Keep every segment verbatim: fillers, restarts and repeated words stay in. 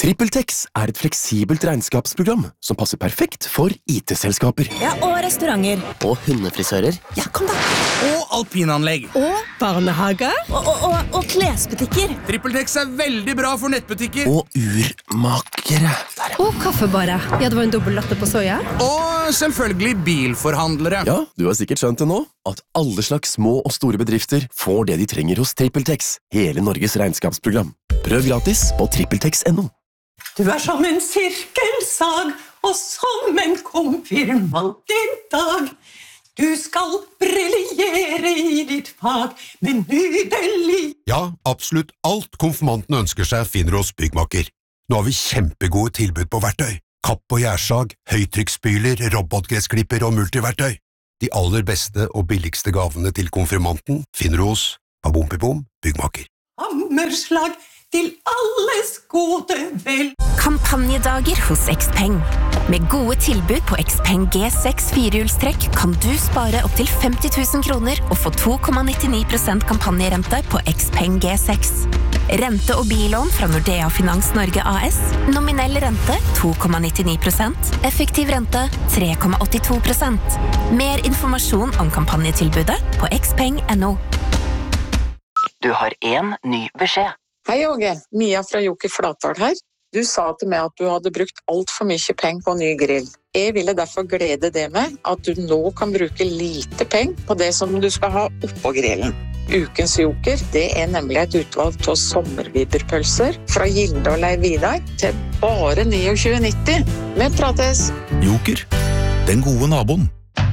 TrippelTex er et fleksibelt regnskapsprogram som passer perfekt for I T-selskaper. Ja, og restauranter. Og hundefrisører. Ja, kom da. Og alpinanlegg. Og barnehage. Og, og, og, og klesbutikker. TrippelTex er veldig bra for nettbutikker. Og urmakere. Der, ja. Og kaffebare. Ja, det var en dobbelt latte på soja. Og selvfølgelig bilforhandlere. Ja, du har sikkert skjønt det nå, at alle slags små og store bedrifter får det de trenger hos TrippelTex, hele Norges regnskapsprogram. Prøv gratis på trippeltex punktum no. Du er som en sirkelsag, og som en konfirmant i dag. Du skal briljere i ditt fag, med nydelig... Ja, absolutt alt konfirmanten ønsker seg finner hos Byggmaker. Nå har vi kjempegode tilbud på verktøy. Kapp og gjærsag, høytrykksspyler, robotgressklipper og multiverktøy. De aller beste og billigste gavene til konfirmanten finner du hos Babompibom Byggmaker. Hammerslag til alles gode vel. Kampanjedager hos Xpeng. Med gode tilbud på Xpeng G seks firehjulstrekk kan du spare opp til femti tusen kroner og få to komma nittini prosent kampanjerente på Xpeng G seks. Rente- og bilån fra Nordea Finans Norge A S. Nominell rente to komma nittini prosent. Effektiv rente tre komma åttito prosent. Mer informasjon om kampanjetilbudet på xpeng punktum no. Du har en ny beskjed. Hei, Åge. Mia fra Joker Flatdal her. Du sa til meg at du hadde brukt alt for mye penger på ny grill. Jeg ville derfor glede deg med at du nå kan bruke lite penger på det som du skal ha oppå grillen. Ukens Joker, det er nemlig et utvalg av sommerviberpølser fra Gilde og Leiv Vidar til bare tjueni nitti. Vi prates! Joker, den gode naboen.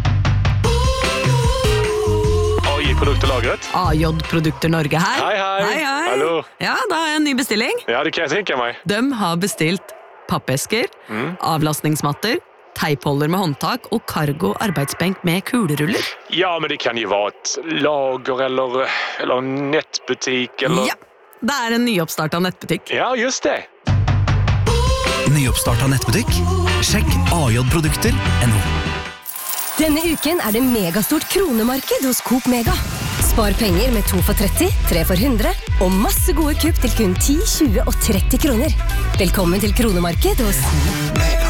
Produkter lagret. A J Produkter Norge her. Hei, hei. Hei, hei. Hallo. Ja, da er en ny bestilling. Ja, det kan jeg tenke meg. De har bestilt pappesker, mm. avlastningsmatter, teipholder med håndtak og cargo arbeidsbenk med kuleruller. Ja, men det kan jo være et lager eller, eller nettbutikk eller... Ja, det er en nyoppstart av nettbutikk. Ja, just det. Nyoppstart av nettbutikk? Sjekk A J Produkter punktum no. Denne uken er det megastort kronemarked hos Coop Mega. Spar penger med to for tretti, tre for hundre, og masse gode kupp til kun ti, tjue og tretti kroner. Velkommen til kronemarked hos Mega.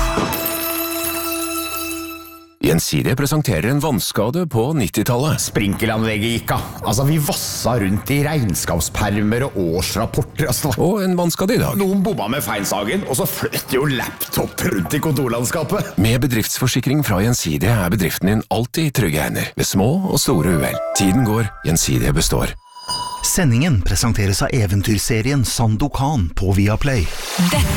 Gjensidige presenterer en vannskade på nittitallet. Sprinkelanlegget gikk av. Altså, vi vassa rundt i regnskapspermer og årsrapporter. Altså. Og en vannskade i dag. Noen bomma med feinsagen, og så fløtt jo laptop rundt i kontorlandskapet. Med bedriftsforsikring fra Gjensidige er bedriften din alltid i trygge hender, ved små og store uhell. Tiden går, Gjensidige består. Sendingen presenteres av eventyrserien Sandokan på Viaplay. Dette